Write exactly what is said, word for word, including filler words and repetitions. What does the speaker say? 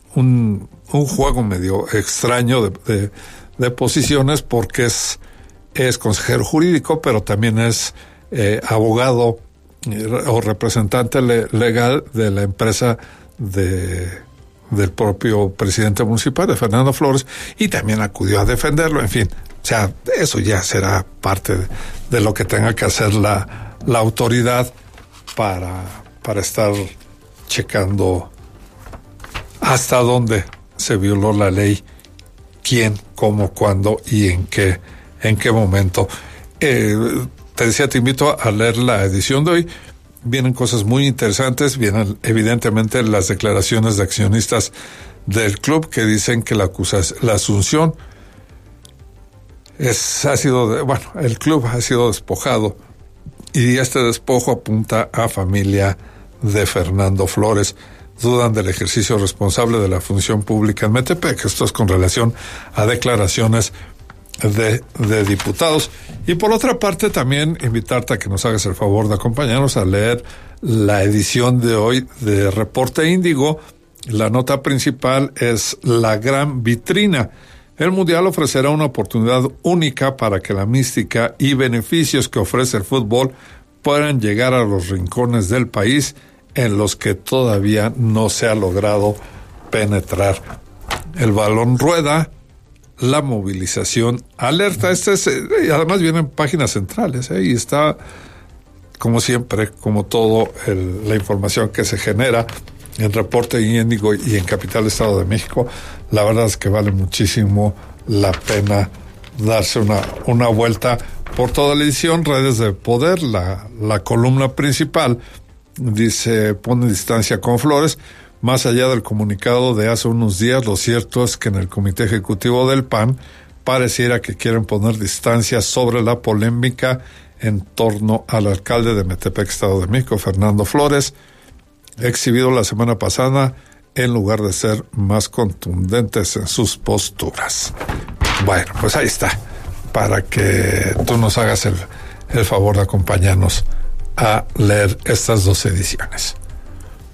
un, un juego medio extraño de, de, de posiciones, porque es, es consejero jurídico, pero también es eh, abogado eh, o representante le, legal de la empresa de, del propio presidente municipal, de Fernando Flores, y también acudió a defenderlo. En fin, o sea, eso ya será parte de, de lo que tenga que hacer la, la autoridad para, para estar checando hasta dónde se violó la ley, quién, cómo, cuándo y en qué, en qué momento. Eh, te decía, te invito a leer la edición de hoy. Vienen cosas muy interesantes, vienen evidentemente las declaraciones de accionistas del club que dicen que la acusación, la asunción es, ha sido, de, bueno, el club ha sido despojado, y este despojo apunta a familia de Fernando Flores. Dudan del ejercicio responsable de la función pública en Metepec. Esto es con relación a declaraciones de, de diputados. Y por otra parte, también invitarte a que nos hagas el favor de acompañarnos a leer la edición de hoy de Reporte Índigo. La nota principal es la gran vitrina. El Mundial ofrecerá una oportunidad única para que la mística y beneficios que ofrece el fútbol puedan llegar a los rincones del país en los que todavía no se ha logrado penetrar. El balón rueda, la movilización alerta. Este es, y además vienen páginas centrales, ¿eh? Y está, como siempre, como todo el, la información que se genera en Reporte Índigo y en Capital Estado de México. La verdad es que vale muchísimo la pena darse una, una vuelta por toda la edición. Redes de Poder, la, la columna principal, dice, pone distancia con Flores. Más allá del comunicado de hace unos días, lo cierto es que en el Comité Ejecutivo del P A N pareciera que quieren poner distancia sobre la polémica en torno al alcalde de Metepec, Estado de México, Fernando Flores, exhibido la semana pasada, en lugar de ser más contundentes en sus posturas. Bueno, pues ahí está, para que tú nos hagas el, el favor de acompañarnos a leer estas dos ediciones.